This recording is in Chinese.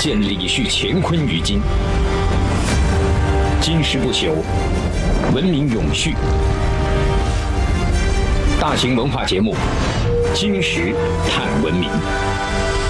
现李旭乾坤于今，今时不朽，文明永续。大型文化节目《今时探文明》。